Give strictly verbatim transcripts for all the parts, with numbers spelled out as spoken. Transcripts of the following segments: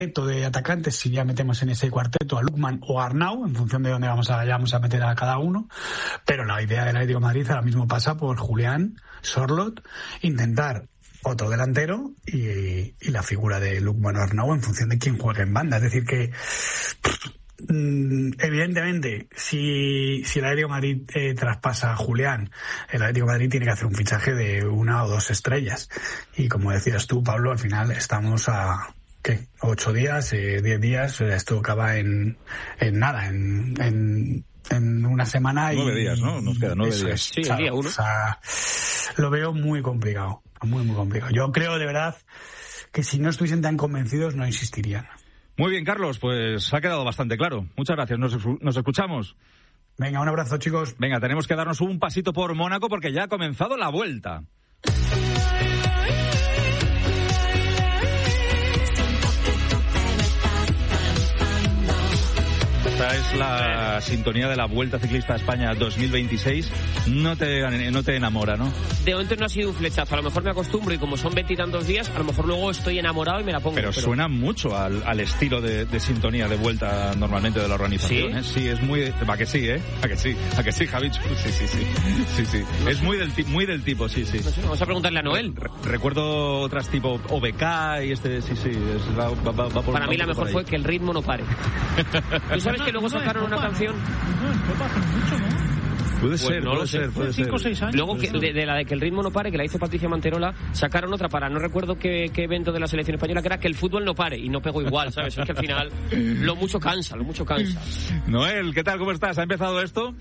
de atacantes, si ya metemos en ese cuarteto a Lookman o a Arnau, en función de dónde vamos a, vamos a meter a cada uno, pero la idea del Atlético de Madrid ahora mismo pasa por Julián, Sorloth, intentar otro delantero y, y la figura de Lookman o Arnau en función de quién juegue en banda. Es decir que evidentemente si, si el Atlético de Madrid eh, traspasa a Julián, el Atlético de Madrid tiene que hacer un fichaje de una o dos estrellas, y como decías tú, Pablo, al final estamos a ¿qué? ocho días, eh, diez días, esto acaba en, en nada, en, en, en una semana. Nueve y, días, ¿no? Nos quedan nueve días. Es, sí, claro, el día uno. O sea, lo veo muy complicado, muy, muy complicado. Yo creo de verdad que si no estuviesen tan convencidos no insistirían. Muy bien, Carlos, pues ha quedado bastante claro. Muchas gracias, nos, nos escuchamos. Venga, un abrazo, chicos. Venga, tenemos que darnos un pasito por Mónaco porque ya ha comenzado la vuelta. Esta es la sintonía de la Vuelta Ciclista a España dos mil veintiséis. No te, no te enamora, ¿no? De momento no ha sido un flechazo. A lo mejor me acostumbro y como son veintitantos días, a lo mejor luego estoy enamorado y me la pongo. Pero, pero... suena mucho al, al estilo de, de sintonía de vuelta normalmente de la organización. ¿Sí? ¿eh? Sí, es muy... ¿A que sí, eh? ¿A que sí? ¿A que sí, Javichu? Sí, sí, sí. sí, sí. No es sé. muy del, muy del tipo, sí, sí. No sé, vamos a preguntarle a Noel. Re- recuerdo otras tipo O B K y este, sí, sí. Es, va, va, va por, Para va mí la mejor fue Que el ritmo no pare. ¿Tú sabes que luego sacaron una canción? Mucho, ¿no? Puede pues ser, no puede lo sé. ser, puede cinco o ser. seis años. Luego que, de, de la de Que el ritmo no pare, que la hizo Patricia Manterola, sacaron otra para, no recuerdo qué, qué evento de la selección española, que era Que el fútbol no pare, y no pegó igual, ¿sabes? Es que al final lo mucho cansa, lo mucho cansa. Noel, ¿qué tal? ¿Cómo estás? ¿Ha empezado esto?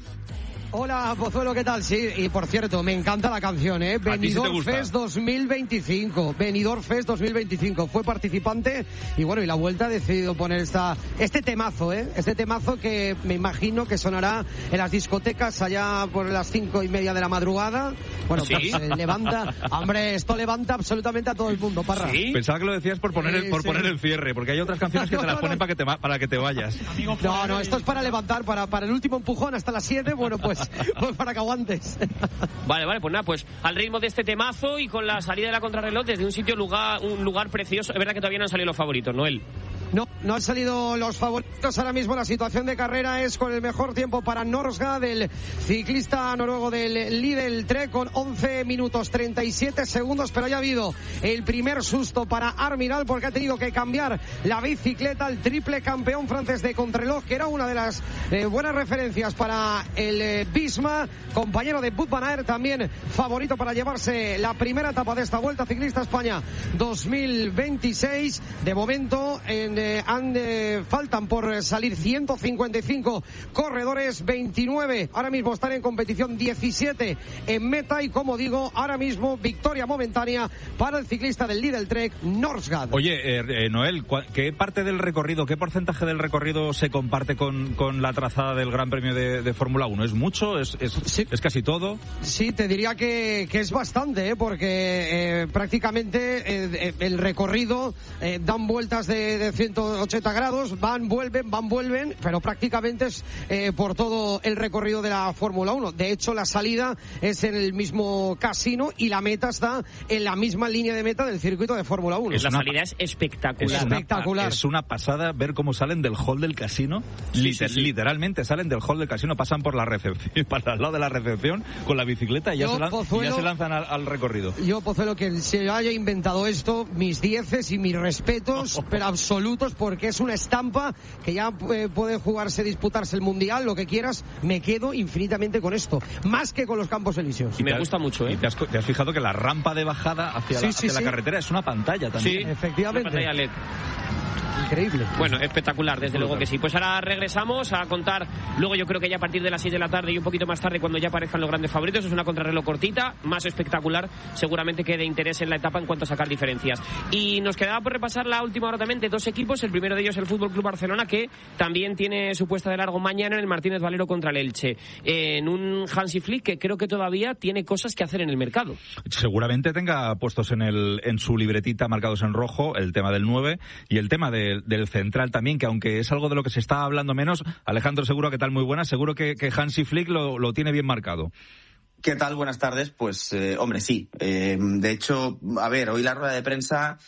Hola, Pozuelo, ¿qué tal? Sí, y por cierto, me encanta la canción, ¿eh? Benidorm sí Fest dos mil veinticinco. Benidorm Fest dos mil veinticinco. Fue participante y bueno, y la Vuelta ha decidido poner esta, este temazo, ¿eh? Este temazo que me imagino que sonará en las discotecas allá por las cinco y media de la madrugada. Bueno, ¿Sí? pues eh, levanta, hombre, esto levanta absolutamente a todo el mundo, Parra. ¿Sí? Pensaba que lo decías por poner el, por Sí, poner sí. el cierre, porque hay otras canciones que te las ponen para que te, para que te vayas. No, no, esto es para levantar, para, para el último empujón hasta las siete, bueno, pues, pues para que aguantes. Vale, vale, pues nada, pues al ritmo de este temazo y con la salida de la contrarreloj desde un sitio, lugar, un lugar precioso. Es verdad que todavía no han salido los favoritos, Noel. No, no han salido los favoritos. Ahora mismo la situación de carrera es con el mejor tiempo para Norsgaard, el ciclista noruego del Lidl Trek, con once minutos treinta y siete segundos, pero ya ha habido el primer susto para Armiral porque ha tenido que cambiar la bicicleta, el triple campeón francés de contrarreloj, que era una de las eh, buenas referencias para el eh, Bisma, compañero de Wout van Aert, también favorito para llevarse la primera etapa de esta Vuelta Ciclista a España dos mil veintiséis. De momento en Eh, han, eh, faltan por salir ciento cincuenta y cinco corredores, veintinueve ahora mismo están en competición, diecisiete en meta, y como digo, ahora mismo victoria momentánea para el ciclista del Lidl Trek, Norsgaard. Oye, eh, eh, Noel, ¿qué parte del recorrido, qué porcentaje del recorrido se comparte con, con la trazada del Gran Premio de, de Fórmula uno? ¿Es mucho? ¿Es, es, sí. ¿Es casi todo? Sí, te diría que, que es bastante, ¿eh? porque eh, prácticamente eh, el recorrido eh, dan vueltas de, de ciento ochenta grados, van, vuelven, van, vuelven, pero prácticamente es eh, por todo el recorrido de la Fórmula uno. De hecho, la salida es en el mismo casino y la meta está en la misma línea de meta del circuito de Fórmula uno. La salida es espectacular. Es una, espectacular. Es una pasada ver cómo salen del hall del casino. Sí, Liter, sí, sí. Literalmente salen del hall del casino, pasan por la recepción, para al lado de la recepción con la bicicleta y ya, Yo, se, lan- Pozuelo, y ya se lanzan al, al recorrido. Yo, Pozuelo, que se haya inventado esto, mis dieces y mis respetos, pero absolutos, porque es una estampa que ya eh, puede jugarse, disputarse el Mundial, lo que quieras. Me quedo infinitamente con esto, más que con los Campos Elíseos. Y me gusta mucho, ¿eh? ¿Y te has, te has fijado que la rampa de bajada hacia, Sí, la, sí, hacia sí. la carretera es una pantalla también? Sí, Efectivamente. una pantalla L E D. Increíble. Bueno, espectacular, desde luego que sí. Pues ahora regresamos a contar, luego yo creo que ya a partir de las seis de la tarde y un poquito más tarde, cuando ya aparezcan los grandes favoritos, es una contrarreloj cortita, más espectacular, seguramente que de interés en la etapa en cuanto a sacar diferencias. Y nos quedaba por repasar la última hora también de dos equipos, el primero de ellos el Fútbol Club Barcelona, que también tiene su puesta de largo mañana en el Martínez Valero contra el Elche, en un Hansi Flick que creo que todavía tiene cosas que hacer en el mercado. Seguramente tenga puestos en el en su libretita marcados en rojo el tema del nueve y el tema de, del central también, que aunque es algo de lo que se está hablando menos. Alejandro Seguro, ¿qué tal? Muy buena. Seguro que, que Hansi Flick lo, lo tiene bien marcado. ¿Qué tal? Buenas tardes. Pues, eh, hombre, sí. Eh, de hecho, a ver, hoy la rueda de prensa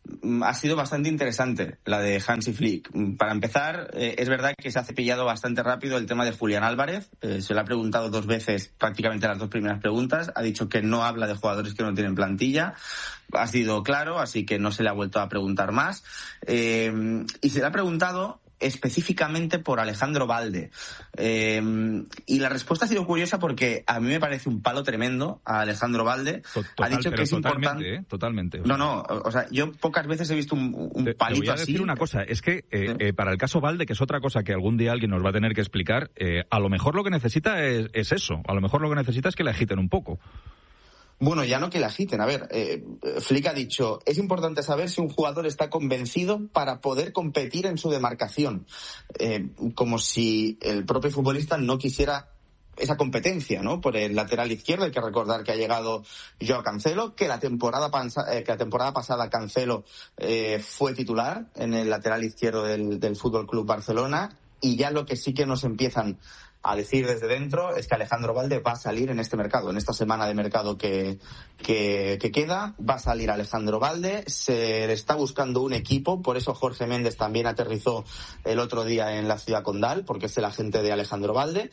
ha sido bastante interesante la de Hansi Flick. Para empezar, eh, es verdad que se ha cepillado bastante rápido el tema de Julián Álvarez. Eh, se le ha preguntado dos veces, prácticamente las dos primeras preguntas. Ha dicho que no habla de jugadores que no tienen plantilla. Ha sido claro, así que no se le ha vuelto a preguntar más. Eh, y se le ha preguntado específicamente por Alejandro Balde. Eh, y la respuesta ha sido curiosa porque a mí me parece un palo tremendo a Alejandro Balde. Total, ha dicho que es importante. ¿eh? Totalmente. No, no, o sea, yo pocas veces he visto un, un te, palito te voy a así. decir una cosa, es que eh, ¿Sí? eh, para el caso Balde, que es otra cosa que algún día alguien nos va a tener que explicar, eh, a lo mejor lo que necesita es, es eso. A lo mejor lo que necesita es que le agiten un poco. Bueno, ya no que le agiten. A ver, eh, Flick ha dicho, es importante saber si un jugador está convencido para poder competir en su demarcación. Eh, como si el propio futbolista no quisiera esa competencia, ¿no? Por el lateral izquierdo. Hay que recordar que ha llegado Joao Cancelo, que la temporada, pansa, eh, que la temporada pasada Cancelo eh, fue titular en el lateral izquierdo del, del Fútbol Club Barcelona. Y ya lo que sí que nos empiezan a decir desde dentro es que Alejandro Balde va a salir en este mercado, en esta semana de mercado que, que, que queda, va a salir Alejandro Balde, se le está buscando un equipo, por eso Jorge Méndez también aterrizó el otro día en la ciudad condal, porque es el agente de Alejandro Balde,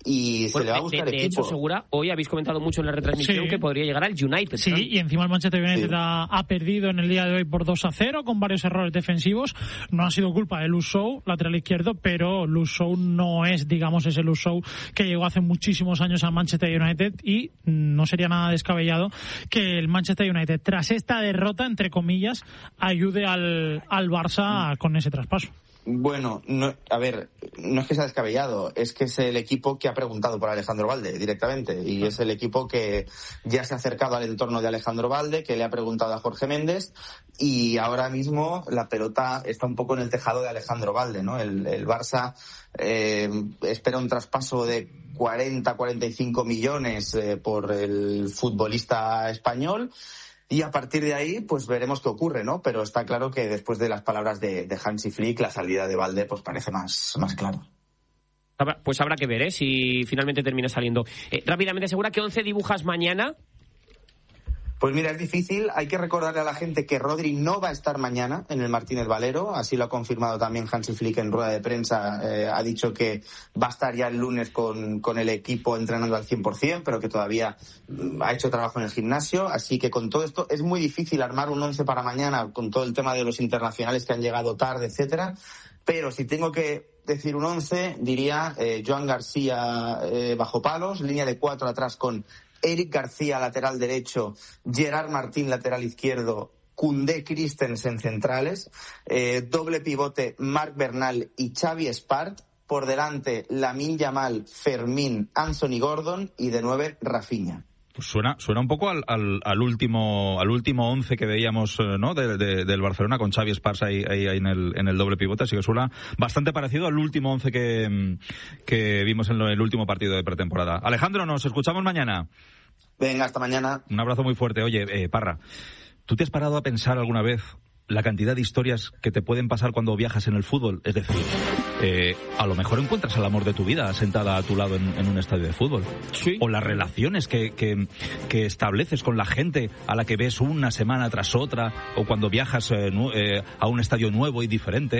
y bueno, se le va a de, buscar de equipo. hecho, Segura, hoy habéis comentado mucho en la retransmisión sí. que podría llegar al United. Sí, ¿no? y encima el Manchester United sí. ha, ha perdido en el día de hoy por dos a cero, con varios errores defensivos. No ha sido culpa de Luke Shaw, lateral izquierdo, pero Luke Shaw no es, digamos, ese Luke Shaw que llegó hace muchísimos años al Manchester United, y no sería nada descabellado que el Manchester United, tras esta derrota, entre comillas, ayude al, al Barça con ese traspaso. Bueno, no, a ver, no es que sea descabellado, es que es el equipo que ha preguntado por Alejandro Balde directamente, y es el equipo que ya se ha acercado al entorno de Alejandro Balde, que le ha preguntado a Jorge Méndez, y ahora mismo la pelota está un poco en el tejado de Alejandro Balde, ¿no? El, el Barça eh, espera un traspaso de cuarenta a cuarenta y cinco millones eh, por el futbolista español. Y a partir de ahí, pues veremos qué ocurre, ¿no? Pero está claro que después de las palabras de, de Hansi Flick, la salida de Balde pues parece más, más claro. Pues habrá que ver, ¿eh? Si finalmente termina saliendo. Eh, rápidamente, ¿segura que once dibujas mañana? Pues mira, es difícil. Hay que recordarle a la gente que Rodri no va a estar mañana en el Martínez Valero. Así lo ha confirmado también Hansi Flick en rueda de prensa. Eh, ha dicho que va a estar ya el lunes con, con el equipo entrenando al cien por ciento, pero que todavía ha hecho trabajo en el gimnasio. Así que con todo esto es muy difícil armar un once para mañana, con todo el tema de los internacionales que han llegado tarde, etcétera. Pero si tengo que decir un once, diría eh, Joan García eh, bajo palos, línea de cuatro atrás con Eric García, lateral derecho, Gerard Martín, lateral izquierdo, Koundé Christensen centrales, eh, doble pivote Marc Bernal y Xavi Espart, por delante Lamine Yamal, Fermín, Anthony Gordon y de nueve Rafinha. Pues suena, suena un poco al, al, al último al último once que veíamos, ¿no? De, de, del Barcelona con Xavi Esparza ahí, ahí, ahí en, el, en el doble pivote, así que suena bastante parecido al último once que, que vimos en el último partido de pretemporada. Alejandro, nos escuchamos mañana. Venga, hasta mañana. Un abrazo muy fuerte. Oye, eh, Parra, ¿tú te has parado a pensar alguna vez la cantidad de historias que te pueden pasar cuando viajas en el fútbol? Es decir, eh, a lo mejor encuentras el amor de tu vida sentada a tu lado en, en un estadio de fútbol. Sí. O las relaciones que, que, que estableces con la gente a la que ves una semana tras otra, o cuando viajas eh, nu- eh, a un estadio nuevo y diferente,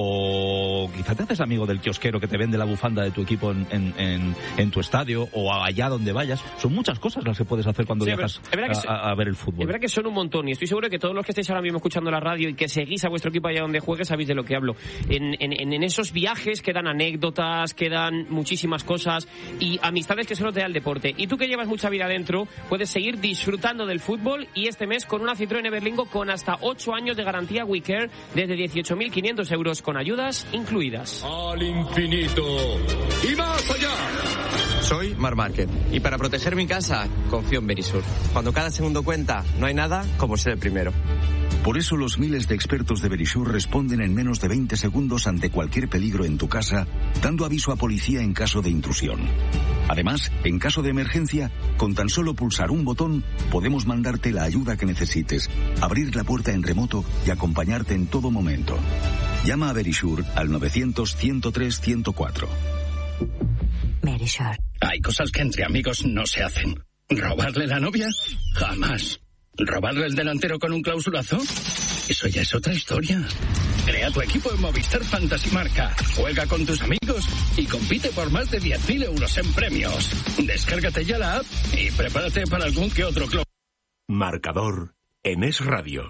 o quizá te haces amigo del kiosquero que te vende la bufanda de tu equipo en, en, en, en tu estadio, o allá donde vayas. Son muchas cosas las que puedes hacer cuando Sí, viajas pero es verdad que a, a, a ver el fútbol. Es verdad que son un montón, y estoy seguro que todos los que estáis ahora mismo escuchando la radio y que seguís a vuestro equipo allá donde juegue sabéis de lo que hablo. En, en, en esos viajes quedan anécdotas, quedan muchísimas cosas y amistades que solo te da el deporte. Y tú que llevas mucha vida adentro, puedes seguir disfrutando del fútbol, y este mes con una Citroën Everlingo con hasta ocho años de garantía WeCare desde dieciocho mil quinientos euros con ayudas incluidas. Al infinito y más allá. Soy Mar Márquez y para proteger mi casa confío en Verisur. Cuando cada segundo cuenta, no hay nada como ser el primero. Por eso los miles de expertos de Verisur responden en menos de veinte segundos ante cualquier peligro en tu casa, dando aviso a policía en caso de intrusión. Además, en caso de emergencia, con tan solo pulsar un botón, podemos mandarte la ayuda que necesites, abrir la puerta en remoto y acompañarte en todo momento. Llama a Verisur al novecientos, ciento tres, ciento cuatro. Verisur. Hay cosas que entre amigos no se hacen. ¿Robarle la novia? Jamás. ¿Robarle el delantero con un clausulazo? eso ya es otra historia. Crea tu equipo en Movistar Fantasy Marca, juega con tus amigos y compite por más de diez mil euros en premios. Descárgate ya la app y prepárate para algún que otro club. Marcador en Es Radio.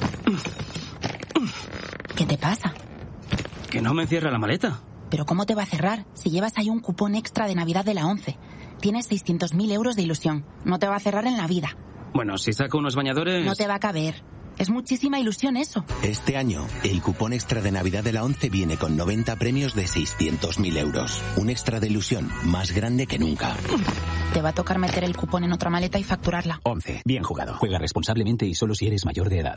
¿Qué te pasa? Que no me cierra la maleta. ¿Pero cómo te va a cerrar si llevas ahí un cupón extra de Navidad de la ONCE? Tienes seiscientos mil euros de ilusión. No te va a cerrar en la vida. Bueno, si saco unos bañadores... No te va a caber. Es muchísima ilusión eso. Este año, el cupón extra de Navidad de la ONCE viene con noventa premios de seiscientos mil euros. Un extra de ilusión más grande que nunca. Te va a tocar meter el cupón en otra maleta y facturarla. ONCE. Bien jugado. Juega responsablemente y solo si eres mayor de edad.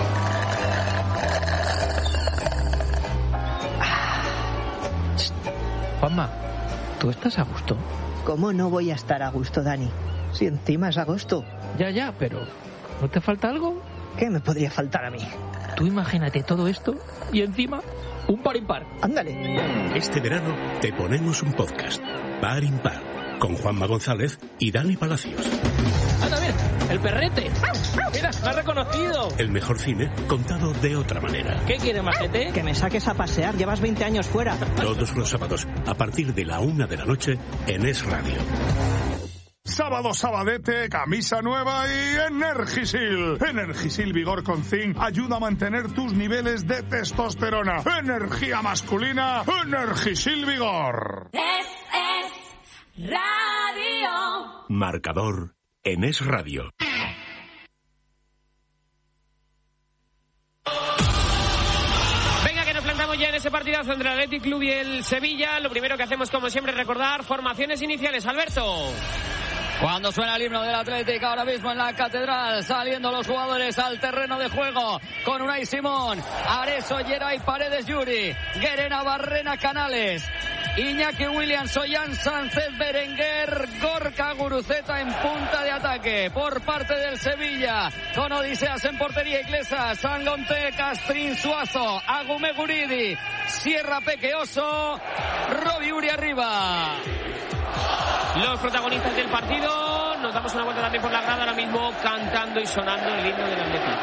Juanma, ¿tú estás a gusto? ¿Cómo no voy a estar a gusto, Dani? Si encima es agosto. Ya, ya, pero ¿no te falta algo? ¿Qué me podría faltar a mí? Tú imagínate todo esto y encima un par impar. Ándale. Este verano te ponemos un podcast, Par Impar, con Juanma González y Dani Palacios. ¡Anda, mira! ¡El perrete! ¡Mira, me ha reconocido! El mejor cine contado de otra manera. ¿Qué quiere, majete? Que me saques a pasear, llevas veinte años fuera. Todos los sábados, a partir de la una de la noche, en Es Radio. Sábado, sabadete, camisa nueva y Energisil. Energisil Vigor con Zinc ayuda a mantener tus niveles de testosterona. Energía masculina, Energisil Vigor. Es, es radio. Marcador en Es Radio. Ya en ese partidazo entre el Athletic Club y el Sevilla, lo primero que hacemos, como siempre, es recordar formaciones iniciales. Alberto. Cuando suena el himno del Athletic ahora mismo en la Catedral, saliendo los jugadores al terreno de juego con Unai Simón, Areso, Geray, Paredes, Yuri, Guerena, Barrena, Canales, Iñaki Williams, Ollán, Sánchez, Berenguer, Gorka, Guruceta en punta de ataque por parte del Sevilla, con Odiseas en portería, Iglesias, Sangonte, Castrín, Suazo, Agume, Guridi, Sierra, Pequeoso, Robi Uri arriba. Los protagonistas del partido, nos damos una vuelta también por la grada ahora mismo cantando y sonando el himno del Athletic.